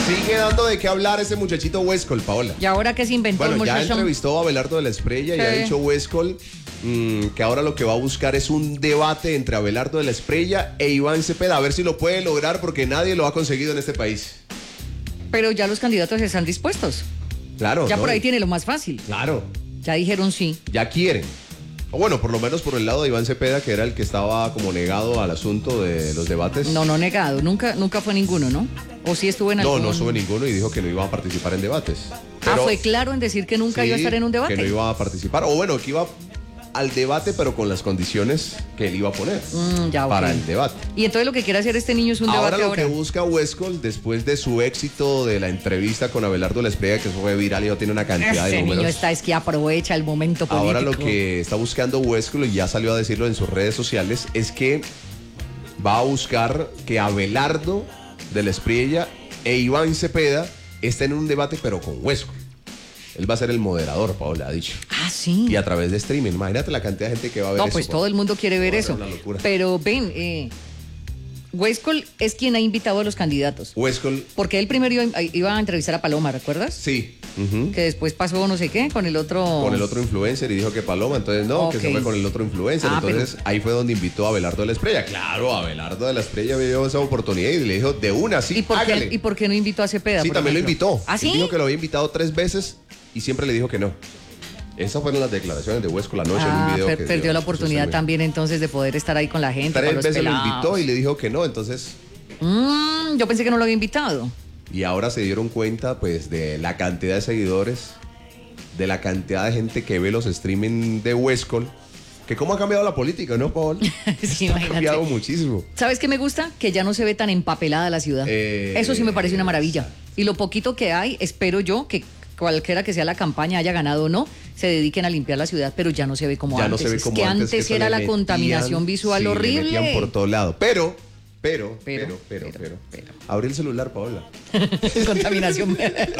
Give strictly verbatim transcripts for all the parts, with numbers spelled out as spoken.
Sigue dando de qué hablar ese muchachito Westcol, Paola. ¿Y ahora qué se inventó Bueno, el ya muchacho? entrevistó a Abelardo de la Espriella y Sí. ha dicho Westcol mmm, que ahora lo que va a buscar es un debate entre Abelardo de la Espriella e Iván Cepeda, a ver si lo puede lograr porque nadie lo ha conseguido en este país. Pero ya los candidatos están dispuestos. Claro. Ya ¿no? por ahí tiene lo más fácil. Claro. Ya dijeron sí. Ya quieren. O bueno, por lo menos por el lado de Iván Cepeda, que era el que estaba como negado al asunto de los debates. No, no negado. Nunca, nunca fue ninguno, ¿no? ¿O sí estuvo en algún? No, no sube ninguno y dijo que no iba a participar en debates. Ah, Pero fue claro en decir que nunca sí, iba a estar en un debate. que no iba a participar. O bueno, que iba al debate, pero con las condiciones que él iba a poner Mm, ya, ok. para el debate. Y entonces lo que quiere hacer este niño es un Ahora debate lo ahora. que busca Westcol, después de su éxito de la entrevista con Abelardo de la Espriella, que eso fue viral y ya tiene una cantidad Este de números. niño está, es que aprovecha el momento político. Ahora lo que está buscando Westcol, y ya salió a decirlo en sus redes sociales, es que va a buscar que Abelardo de la Espriella e Iván Cepeda estén en un debate, pero con Westcol. Él va a ser el moderador, Paola ha dicho. Ah, sí. Y a través de streaming. Imagínate la cantidad de gente que va a ver No, eso. pues Paola. todo el mundo quiere ver Va a eso. ser una locura. Pero ven, eh, Westcol es quien ha invitado a los candidatos. Westcol, Porque él primero iba, iba a entrevistar a Paloma, ¿recuerdas? sí. Ujú. Que después pasó no sé qué con el otro. Con el otro influencer y dijo que Paloma, entonces no, que Ok. se fue con el otro influencer. Ah, entonces ahí fue donde invitó a Abelardo de la Espriella. Claro, Abelardo de la Espriella vio esa oportunidad y le dijo de una, sí, ¿Y por, qué, hágale. ¿Y por qué no invitó a Cepeda? Sí, por también lo ejemplo? invitó. ¿Ah, Él sí? dijo que lo había invitado tres veces y siempre le dijo que no. Esas fueron las declaraciones de Westcol anoche en un Ah, video per- que perdió dio la en sus oportunidad redes. también entonces de poder estar ahí con la gente. Tres con los veces lo pelados. invitó y le dijo que no, entonces... Mm, yo pensé que no lo había invitado. Y ahora se dieron cuenta, pues, de la cantidad de seguidores, de la cantidad de gente que ve los streaming de Westcol, que cómo ha cambiado la política, ¿no, Paul? Sí, ha imagínate. cambiado muchísimo. ¿Sabes qué me gusta? Que ya no se ve tan empapelada la ciudad. Eh, Eso sí me parece una maravilla. exacto. Y lo poquito que hay, espero yo que cualquiera que sea la campaña, haya ganado o no, se dediquen a limpiar la ciudad, pero ya no se ve como Ya antes. no se ve Es como que antes. antes que eso era le la metían- contaminación visual sí, le horrible. metían por todo lado. Pero, pero, Pero, pero, pero, pero, pero. pero. Abrí el celular, Paola. Contaminación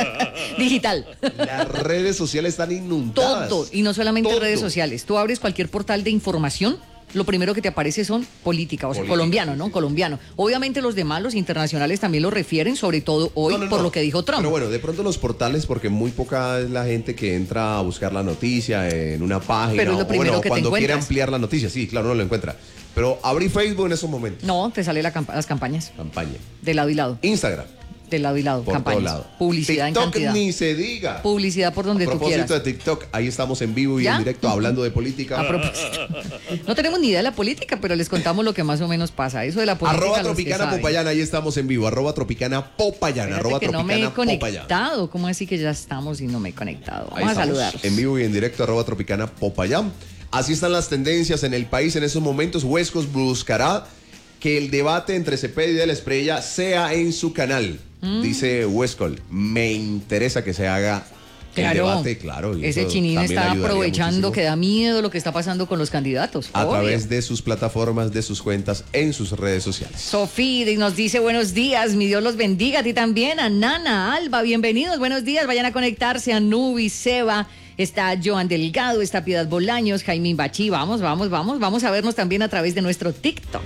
digital. Las redes sociales están inundadas. Todo. Y no solamente Todo. redes sociales. Tú abres cualquier portal de información, lo primero que te aparece son política, o sea, Política, colombiano, ¿no? sí. Colombiano. Obviamente los demás, los internacionales también lo refieren, sobre todo hoy, No, no, por no. lo que dijo Trump. Pero bueno, de pronto los portales, porque muy poca es la gente que entra a buscar la noticia en una página. Pero es lo o primero bueno, que te cuando quiere encuentras. ampliar la noticia, sí, claro, no lo encuentra. Pero abrí Facebook en esos momentos. No, te sale la campa- las campañas, Campaña. de lado y lado, Instagram, de lado y lado, por campañas. todo lado. Publicidad TikTok en cantidad. ni se diga. Publicidad por donde A tú propósito quieras. de TikTok, ahí estamos en vivo y ¿Ya? en directo hablando de política. A propósito. No tenemos ni idea de la política, pero les contamos lo que más o menos pasa. Eso de la política. Arroba los que Tropicana saben. Popayán, ahí estamos en vivo. Arroba Tropicana Popayán. Espérate Arroba que no me he Tropicana Popayán. conectado. ¿Cómo así que ya estamos y no me he conectado? Ahí Vamos a estamos, saludar. en vivo y en directo, arroba Tropicana Popayán. Así están las tendencias en el país en esos momentos. Huescos buscará que el debate entre Cepeda y de la Espriella sea en su canal. Mm. Dice Westcol, me interesa que se haga el Claro, debate, claro. y ese eso chinín también está ayudaría aprovechando muchísimo. que da miedo lo que está pasando con los candidatos. A obvio. través de sus plataformas, de sus cuentas, en sus redes sociales. Sofía nos dice buenos días, mi Dios los bendiga, a ti también, a Nana, Alba, bienvenidos, buenos días, vayan a conectarse a Nubi, Seba, está Joan Delgado, está Piedad Bolaños, Jaime Bachi, vamos, vamos, vamos, vamos a vernos también a través de nuestro TikTok.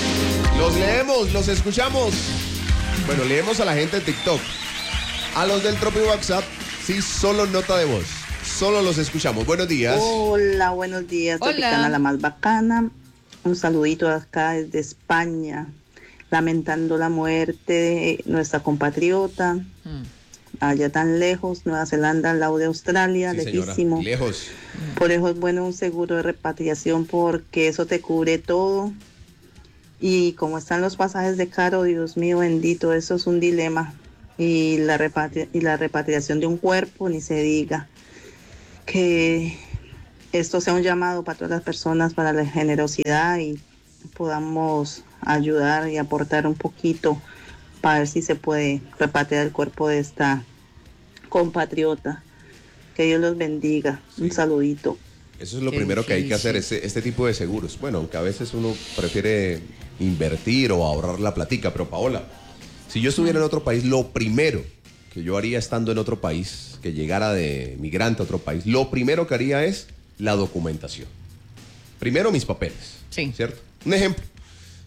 Los leemos, los escuchamos. Bueno, leemos a la gente de TikTok. A los del Tropi WhatsApp, sí, solo nota de voz. Solo los escuchamos. Buenos días. Hola, buenos días, Hola. Tropicana la más bacana. Un saludito acá desde España, lamentando la muerte de nuestra compatriota, Mm. allá tan lejos, Nueva Zelanda, al lado de Australia, Sí, señora, lejísimo. lejos. Por eso es bueno un seguro de repatriación porque eso te cubre todo. Y como están los pasajes de caro, Dios mío bendito, eso es un dilema. Y la, repatri- y la repatriación de un cuerpo, ni se diga. Que esto sea un llamado para todas las personas, para la generosidad y podamos ayudar y aportar un poquito para ver si se puede repatriar el cuerpo de esta compatriota. Que Dios los bendiga. Un saludito. Eso es lo Qué primero que hay que hacer, difícil. este, este tipo de seguros. Bueno, aunque a veces uno prefiere invertir o ahorrar la platica, pero Paola, si yo estuviera en otro país, lo primero que yo haría estando en otro país, que llegara de migrante a otro país, lo primero que haría es la documentación. Primero mis papeles, Sí. ¿cierto? Un ejemplo,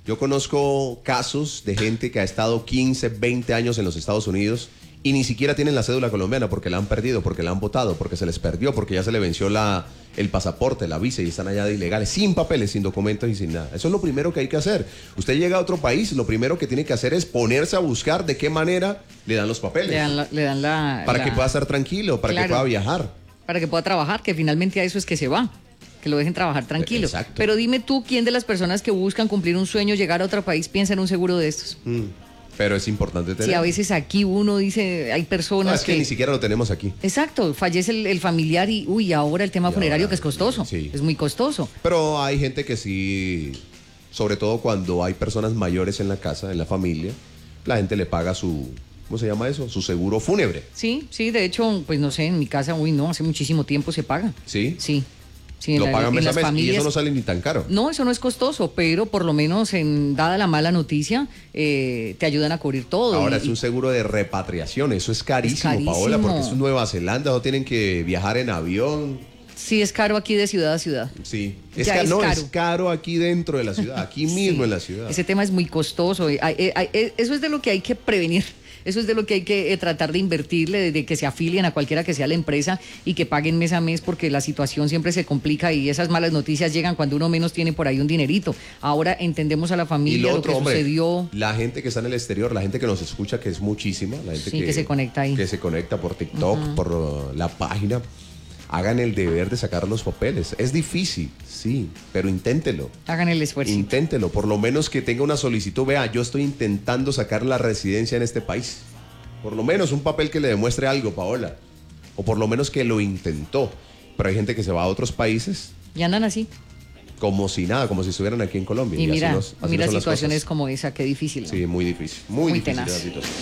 Yo conozco casos de gente que ha estado quince, veinte años en los Estados Unidos y ni siquiera tienen la cédula colombiana porque la han perdido, porque la han votado, porque se les perdió, porque ya se le venció la, el pasaporte, la visa y están allá de ilegales, sin papeles, sin documentos y sin nada. Eso es lo primero que hay que hacer. Usted llega a otro país, lo primero que tiene que hacer es ponerse a buscar de qué manera le dan los papeles. Le dan la... Le dan la para la... que pueda estar tranquilo, para Claro. que pueda viajar. Para que pueda trabajar, que finalmente a eso es que se va. Que lo dejen trabajar tranquilo. Exacto. Pero dime tú, ¿quién de las personas que buscan cumplir un sueño, llegar a otro país, piensa en un seguro de estos? Mm, Pero es importante tener. Si a veces aquí uno dice, hay No, personas es que, que... ni siquiera lo tenemos aquí. Exacto, fallece el, el familiar y, uy, ahora el tema Y funerario ahora, que es costoso. sí. Es muy costoso. Pero hay gente que sí, sobre todo cuando hay personas mayores en la casa, en la familia, la gente le paga su, ¿cómo se llama eso? Su seguro fúnebre. Sí, sí, de hecho, pues no sé, en mi casa, uy, no, hace muchísimo tiempo se paga. ¿Sí? Sí. Sí, en Lo la- pagan en mes a las mes y familias- eso no sale ni tan caro. No, eso no es costoso, pero por lo menos, en, dada la mala noticia, eh, te ayudan a cubrir todo. Ahora y- es un seguro de repatriación, eso es carísimo, carísimo. Paola, porque es Nueva Zelanda, no tienen que viajar en avión. Sí, es caro aquí de ciudad a ciudad. Sí, es, Ya ca- es no, caro. es caro aquí dentro de la ciudad, aquí mismo Sí, en la ciudad. Ese tema es muy costoso. eh, hay- eh, hay- eh, Eso es de lo que hay que prevenir. Eso es de lo que hay que eh, tratar de invertirle, de, de que se afilien a cualquiera que sea la empresa y que paguen mes a mes, porque la situación siempre se complica y esas malas noticias llegan cuando uno menos tiene por ahí un dinerito. Ahora entendemos a la Y familia lo lo, otro, que hombre, sucedió. la gente que está en el exterior, la gente que nos escucha, que es muchísima, la gente Sí, que se conecta ahí. que se conecta por TikTok, por uh, la página, hagan el deber de sacar los papeles. Es difícil, sí, pero inténtelo. Hagan el esfuerzo. Inténtelo, por lo menos que tenga una solicitud. Vea, yo estoy intentando sacar la residencia en este país. Por lo menos un papel que le demuestre algo, Paola. O por lo menos que lo intentó. Pero hay gente que se va a otros países Y andan así. como si nada, como si estuvieran aquí en Colombia. Y así mira, nos- así mira no son las situaciones cosas. como esa, qué difícil. ¿no? Sí, muy difícil. Muy, Muy difícil tenaz. la situación.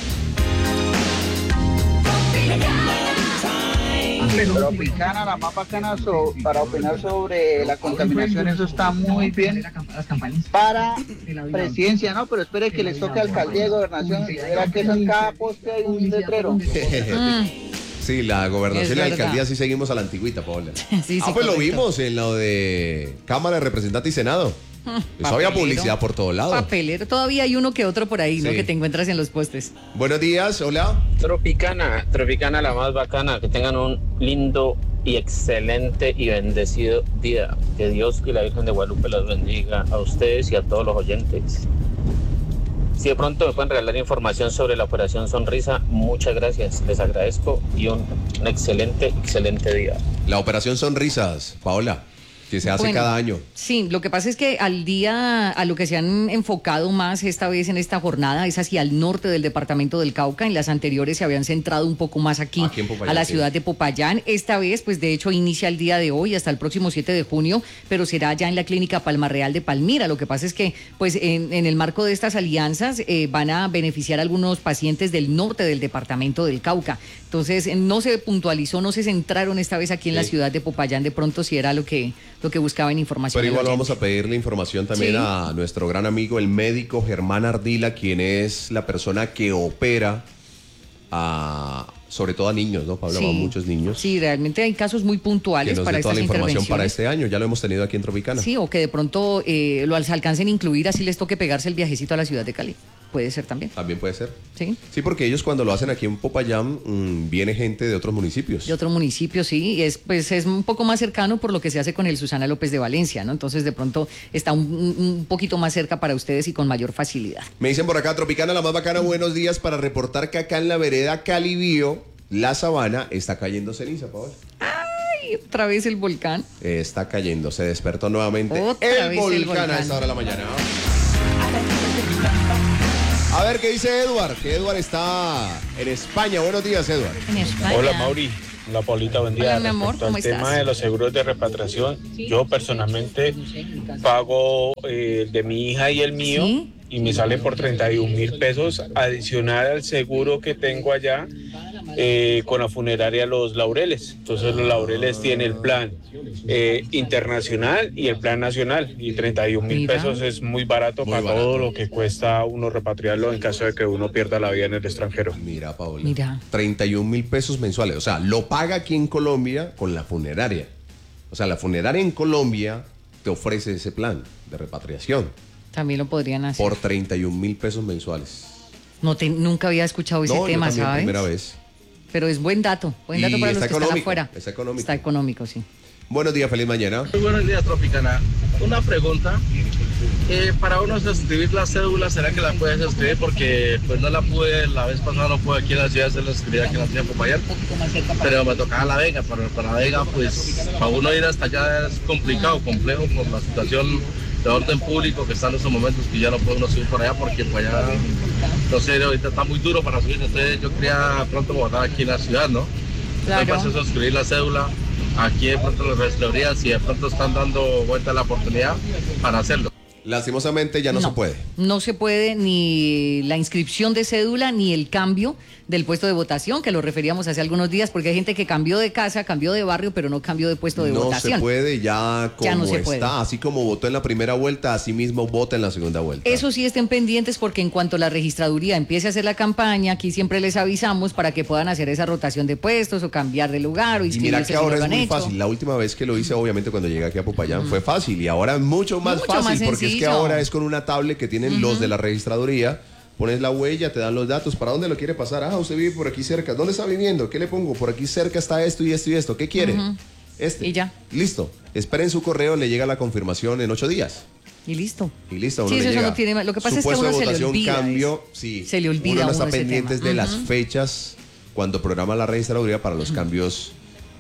Tropicana, la más bacana so- para opinar sobre la contaminación, eso está muy bien para presidencia, ¿no? Pero espere que les toque alcaldía y gobernación, verá que eso en cada poste hay un letrero. Sí, la gobernación Es y la verdad. alcaldía sí seguimos a la antigüita, Paola. Sí, sí, ah, pues lo correcto. vimos en lo de Cámara de Representantes y Senado. Eso había Papelero. publicidad por todo lado. Papelero. Todavía hay uno que otro por ahí, ¿no? Sí. Que te encuentras en los postes. Buenos días, hola. Tropicana, Tropicana la más bacana, que tengan un lindo y excelente y bendecido día. Que Dios y la Virgen de Guadalupe los bendiga a ustedes y a todos los oyentes. Si de pronto me pueden regalar información sobre la Operación Sonrisa, muchas gracias, les agradezco y un, un excelente, excelente día. La operación Sonrisas, Paola, que se hace Bueno, cada año. Sí, lo que pasa es que al día, a lo que se han enfocado más esta vez en esta jornada es hacia el norte del departamento del Cauca. En las anteriores se habían centrado un poco más aquí, Aquí en Popayán, a la sí. ciudad de Popayán. Esta vez, pues de hecho, inicia el día de hoy hasta el próximo siete de junio, pero será ya en la clínica Palma Real de Palmira. Lo que pasa es que, pues en, en el marco de estas alianzas, eh, van a beneficiar a algunos pacientes del norte del departamento del Cauca. Entonces, eh, no se puntualizó, no se centraron esta vez aquí en la Sí. ciudad de Popayán de pronto si era lo que, lo que buscaba en información. Pero el igual oyente. vamos a pedirle información también Sí. a nuestro gran amigo, el médico Germán Ardila, quien es la persona que opera a, sobre todo a niños, ¿no, Pablo? Sí. A muchos niños. Sí, realmente hay casos muy Que puntuales nos para dé toda estas la información para intervenciones. este año. Ya lo hemos tenido aquí en Tropicana. Sí, o que de pronto eh, lo alcancen a incluir, así les toque pegarse el viajecito a la ciudad de Cali. Puede ser también. También puede ser. Sí. Sí, porque ellos cuando lo hacen aquí en Popayán, mmm, viene gente de otros municipios. De otro municipio, sí, y es, pues, es un poco más cercano por lo que se hace con el Susana López de Valencia, ¿no? Entonces, de pronto está un, un poquito más cerca para ustedes y con mayor facilidad. Me dicen por acá, Tropicana, la más bacana, buenos días, para reportar que acá en la vereda Calibío, la sabana, está cayendo ceniza, Paola. Y otra vez el volcán. Eh, está cayendo, se despertó nuevamente Otra el vez el volcán, volcán. a esta hora de la mañana. A ver, ¿qué dice Edward? Que Edward está en España. Buenos días, Edward. En España. Hola Mauri, hola Paulita, buen día. Hola, mi amor, Respecto al ¿cómo tema estás? de los seguros de repatriación, yo personalmente pago eh, el de mi hija y el mío ¿Sí? y me sale por treinta y un mil pesos adicional al seguro que tengo allá eh, con la funeraria Los Laureles. Entonces los Laureles tiene el plan eh, internacional y el plan nacional y treinta y un mil Mira. pesos es muy barato Muy para barato. todo lo que cuesta uno repatriarlo en caso de que uno pierda la vida en el extranjero. Mira, Paola. Mira. treinta y un mil pesos mensuales. O sea, lo paga aquí en Colombia con la funeraria. O sea, la funeraria en Colombia te ofrece ese plan de repatriación. También lo podrían hacer. por treinta y un mil pesos mensuales. No te, nunca había escuchado ese no, tema, yo también, ¿sabes? primera vez. Pero es buen dato, buen dato Y para los está que están económico, afuera. está económico. Está económico, sí. Buenos días, feliz mañana. Muy buenos días, Tropicana. Una pregunta. Eh, para uno escribir la cédula, ¿será que la puedes escribir? Porque pues no la pude, la vez pasada no pude aquí en la ciudad hacerla escribir aquí en la ciudad de Popayán. Pero me tocaba La Vega, para, para La Vega pues para uno ir hasta allá es complicado, complejo por la situación de orden público que está en estos momentos, que ya no puede uno subir por allá porque pues allá, no sé, ahorita está muy duro para subir. Entonces yo quería pronto votar aquí en la ciudad, ¿no? Claro. Entonces eso, escribir la cédula aquí de pronto en las registradurías, si de pronto están dando vuelta la oportunidad para hacerlo. Lastimosamente ya no, No. se puede. No se puede ni la inscripción de cédula ni el cambio del puesto de votación, que lo referíamos hace algunos días, porque hay gente que cambió de casa, cambió de barrio, pero no cambió de puesto de no votación. se puede ya como Ya no se está. puede. Así como votó en la primera vuelta, así mismo vota en la segunda vuelta. Eso sí, estén pendientes porque en cuanto la registraduría empiece a hacer la campaña, aquí siempre les avisamos para que puedan hacer esa rotación de puestos o cambiar de lugar o Y mira inscribirse que si no ahora lo es han muy hecho. fácil. La última vez que lo hice, obviamente, cuando llegué aquí a Popayán, fue fácil. Y ahora es mucho más Mucho fácil, más porque es que sencillo. ahora es con una tablet que tienen los de la registraduría. Pones la huella, te dan los datos. ¿Para dónde lo quiere pasar? Ah, usted vive por aquí cerca. ¿Dónde está viviendo? ¿Qué le pongo? Por aquí cerca está esto y esto y esto. ¿Qué quiere? Este. Y ya. Listo. Esperen su correo, le llega la confirmación en ocho días. Y listo. Y listo, a uno Sí, le eso llega. no tiene- lo que pasa Su es que a puesto uno de se le votación olvida cambio, sí. Se le olvida Uno no a está uno ese pendientes tema. de las Ujú. fechas cuando programa la registraduría para los cambios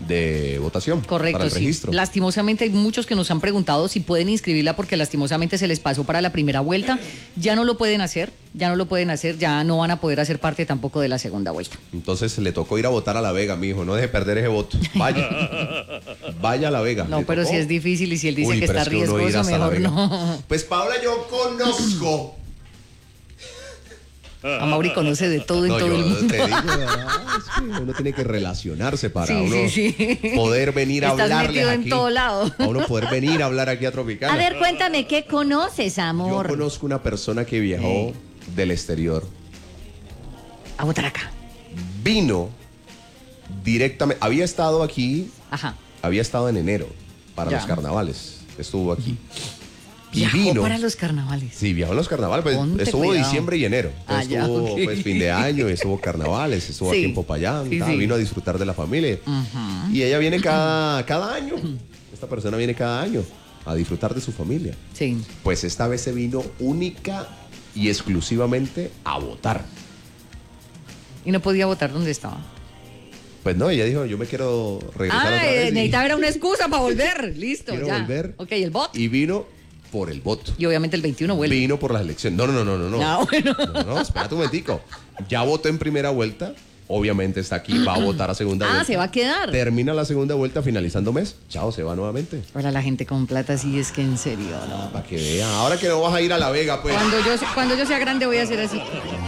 de votación. Correcto, para el sí. registro. Lastimosamente hay muchos que nos han preguntado si pueden inscribirla porque lastimosamente se les pasó para la primera vuelta. Ya no lo pueden hacer, ya no lo pueden hacer, ya no van a poder hacer parte tampoco de la segunda vuelta. Entonces le tocó ir a votar a La Vega, mijo. No deje perder ese voto. Vaya. Vaya a La Vega. No, Le pero tocó. si es difícil y si él dice Uy, que pero está es que uno ir riesgoso, hasta La mejor Vega. no. Pues Paula, yo conozco. A Mauri conoce de todo en No, todo yo el mundo. te digo, ah, es que uno tiene que relacionarse para Sí, uno sí, sí. poder venir a Estás hablarles metido en aquí. todo lado. A uno poder venir a hablar aquí a Tropicana. A ver, cuéntame, ¿qué conoces, Yo amor? conozco una persona que viajó del exterior. A votar acá. Vino directamente. Había estado aquí, Ajá. había estado en enero para Ya. los carnavales. Estuvo aquí. Y Viajó vino. para los carnavales. Sí, viajó en los carnavales. Pues, Ponte estuvo cuidado. diciembre y enero. Entonces Ah, ya, estuvo ok. pues, fin de año, estuvo carnavales, estuvo Sí. aquí en Popayán. Sí, ta, sí. Vino a disfrutar de la familia. Ujú. Y ella viene cada, cada año. Esta persona viene cada año a disfrutar de su familia. Sí. Pues esta vez se vino única y exclusivamente a votar. Y no podía votar donde estaba. Pues no, ella dijo, yo me quiero regresar Ah, otra vez. eh, y necesitaba era una excusa para volver. Listo, quiero ya. volver. Ok, el voto. Y vino por el voto. Y obviamente el veintiuno vuelve. Vino por las elecciones. No, no, no, no, no. Ah, bueno. No, no, espérate un momentico. Ya votó en primera vuelta. Obviamente está aquí, va a votar a segunda Ah, vuelta. se va a quedar. Termina la segunda vuelta finalizando mes. Chao, se va nuevamente. Ahora la gente con plata sí es que en serio, ¿no? Para que vea. Ahora que no vas a ir a La Vega, pues. Cuando yo, cuando yo sea grande voy a hacer así.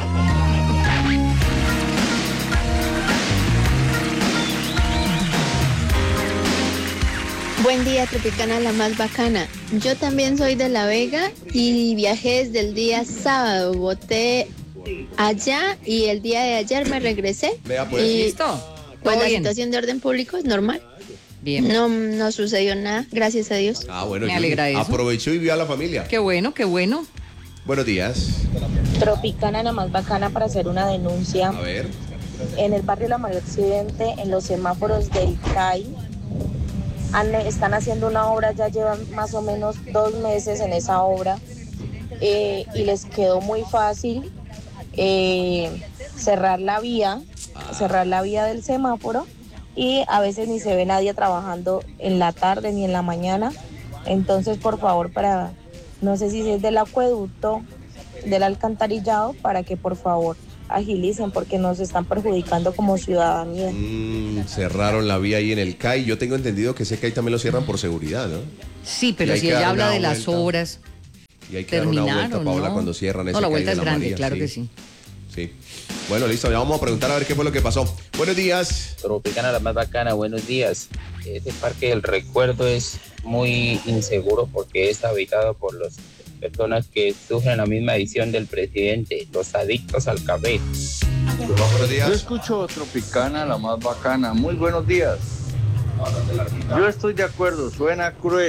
Buen día, Tropicana, la más bacana. Yo también soy de La Vega y viajé desde el día sábado. Voté allá y el día de ayer me regresé. Vea, pues. Y ¿Listo? pues ¿Todo la bien? situación de orden público es normal. Bien. No, no sucedió nada, gracias a Dios. Ah, bueno. Me Yuli, alegra eso. aprovechó y vio a la familia. Qué bueno, qué bueno. Buenos días. Tropicana, la más bacana para hacer una denuncia. A ver. En el barrio La María Occidente, en los semáforos del C A I, han- están haciendo una obra, ya llevan más o menos dos meses en esa obra, eh, y les quedó muy fácil eh, cerrar la vía, cerrar la vía del semáforo, y a veces ni se ve nadie trabajando en la tarde ni en la mañana. Entonces, por favor, para, no sé si es del acueducto, del alcantarillado, para que por favor agilicen porque nos están perjudicando como ciudadanía. Mm, cerraron la vía ahí en el C A I. Yo tengo entendido que ese C A I también lo cierran por seguridad, ¿no? Sí, Y pero hay si que dar ella habla una de las vuelta. obras, Y hay que dar una vuelta, terminaron, Paula, ¿no? cuando cierran ese No, la C A I vuelta de es la grande, María, claro sí. que sí. Sí. Bueno, listo, ya vamos a preguntar a ver qué fue lo que pasó. Buenos días. Tropicana, la más bacana, buenos días. Este parque del recuerdo es muy inseguro porque es habitado por las personas que sufren la misma adicción del presidente, los adictos al café. Buenos Yo días. escucho Tropicana, la más bacana. Muy buenos días. Yo estoy de acuerdo, suena cruel,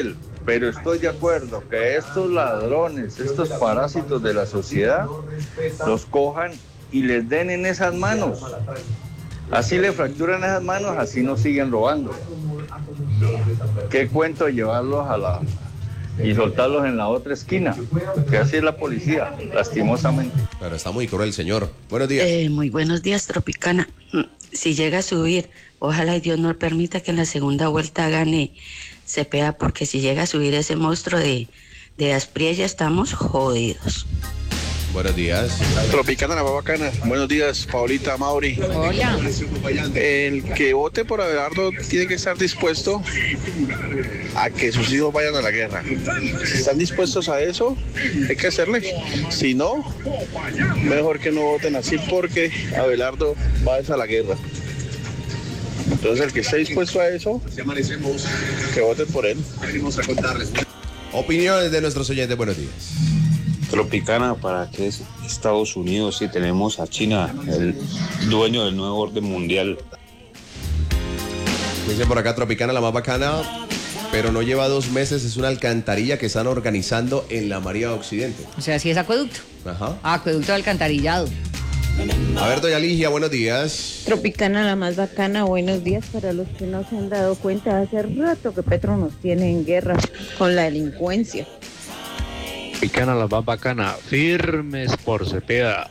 pero estoy de acuerdo que estos ladrones, estos parásitos de la sociedad, los cojan y les den en esas manos. Así le fracturan esas manos, así no siguen robando. ¿Qué cuento llevarlos a la... y soltarlos en la otra esquina? Que así es la policía, lastimosamente. Pero está muy cruel el señor. Buenos días. Eh, muy buenos días, Tropicana. Si llega a subir, ojalá y Dios no permita que en la segunda vuelta gane Cepeda, porque si llega a subir ese monstruo de, de Asprilla, estamos jodidos. Buenos días. Tropicana, la más bacana. Buenos días, Paulita, Mauri. Hola. El que vote por Abelardo tiene que estar dispuesto a que sus hijos vayan a la guerra. Si están dispuestos a eso, hay que hacerle. Si no, mejor que no voten así, porque Abelardo va a la guerra. Entonces, el que esté dispuesto a eso, que voten por él. Opiniones de nuestros oyentes. Buenos días. Tropicana, ¿para qué es Estados Unidos si tenemos a China, el dueño del nuevo orden mundial? Dicen por acá, Tropicana, la más bacana, pero no lleva dos meses, es una alcantarilla que están organizando en la María Occidente. O sea, sí es acueducto. Ajá. Acueducto de alcantarillado. A ver, doña Ligia, buenos días. Tropicana, la más bacana, buenos días. Para los que no se han dado cuenta, hace rato que Petro nos tiene en guerra con la delincuencia. Tropicana, la más bacana, firmes por Cepeda.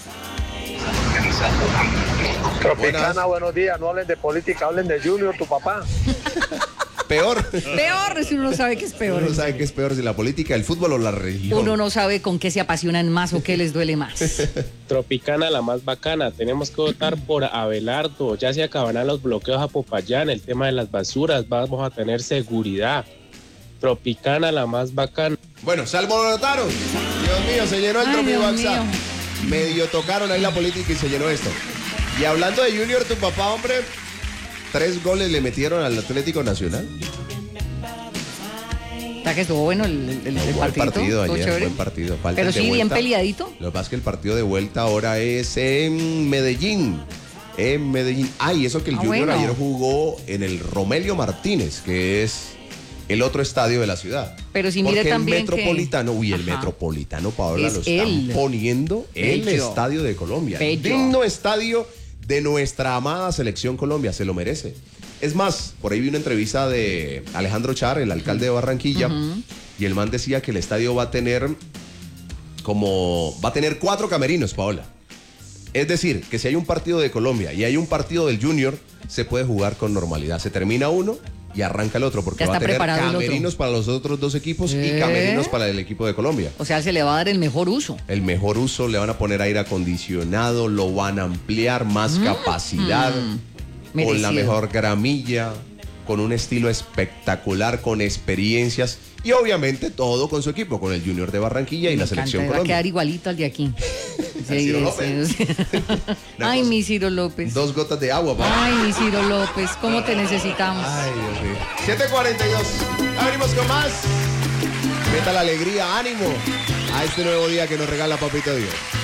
Tropicana, buenos días, no hablen de política, hablen de Junior, tu papá. Peor. Peor, si uno no sabe qué es peor. Uno no sabe qué es peor, si la política, el fútbol o la religión. Uno no sabe con qué se apasionan más o qué les duele más. Tropicana, la más bacana, tenemos que votar por Abelardo, ya se acabarán los bloqueos a Popayán, el tema de las basuras, vamos a tener seguridad. Tropicana, la más bacana. Bueno, se alborotaron. Dios mío, se llenó el Tropibaxa. Medio tocaron ahí la política y se llenó esto. Y hablando de Junior, tu papá, hombre, tres goles le metieron al Atlético Nacional. ¿Está que estuvo bueno el, el, el buen partido? partido ayer, buen partido. Falta Pero el de sí, bien vuelta. peleadito. Lo que pasa es que el partido de vuelta ahora es en Medellín. En Medellín. Ah, y eso que el Ah, Junior bueno. ayer jugó en el Romelio Martínez, que es el otro estadio de la ciudad. Pero si mire Porque también el Metropolitano, que... uy, el Ajá. Metropolitano, Paola, Es lo están él. poniendo el Bello. estadio de Colombia. Bello. Digno estadio de nuestra amada selección Colombia, se lo merece. Es más, por ahí vi una entrevista de Alejandro Char, el alcalde de Barranquilla, Ujú. y el man decía que el estadio va a tener como, va a tener cuatro camerinos, Paola. Es decir, que si hay un partido de Colombia y hay un partido del Junior, se puede jugar con normalidad. Se termina uno y arranca el otro, porque Ya va a está tener preparado el otro. camerinos para los otros dos equipos ¿Eh? y camerinos para el equipo de Colombia. O sea, se le va a dar el mejor uso. El mejor uso, le van a poner aire acondicionado, lo van a ampliar, más Mm, capacidad, mm. con la Merecido. mejor gramilla, con un estilo espectacular, con experiencias y obviamente todo con su equipo, con el Junior de Barranquilla y Me la encanta, selección va a Colombia. quedar igualito al de aquí. Sí, Ciro sí, López. sí. Una Ay, cosa. mi Ciro López. Dos gotas de agua, pa. Ay, mi Ciro López, ¿cómo te necesitamos? Ay, Dios mío. siete cuarenta y dos. Abrimos con más. Meta la alegría, ánimo a este nuevo día que nos regala Papito Dios.